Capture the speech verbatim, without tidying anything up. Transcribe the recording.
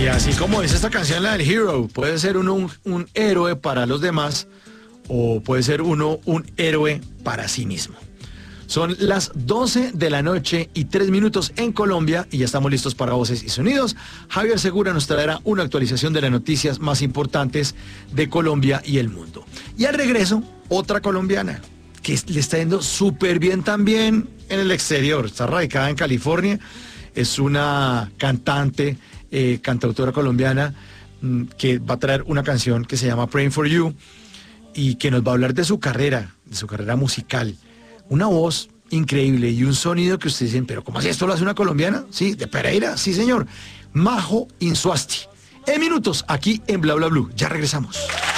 Y así como dice esta canción, la del Hero, puede ser uno un, un héroe para los demás o puede ser uno un héroe para sí mismo. Son las doce de la noche y tres minutos en Colombia y ya estamos listos para Voces y Sonidos. Javier Segura nos traerá una actualización de las noticias más importantes de Colombia y el mundo. Y al regreso, otra colombiana que le está yendo súper bien también en el exterior. Está radicada en California, es una cantante, eh, cantautora colombiana mmm, que va a traer una canción que se llama Praying for You y que nos va a hablar de su carrera, de su carrera musical. Una voz increíble y un sonido que ustedes dicen, pero ¿cómo así esto lo hace una colombiana? Sí, de Pereira, sí señor. Majo Insuasti. En minutos, aquí en Bla Bla Blue. Ya regresamos.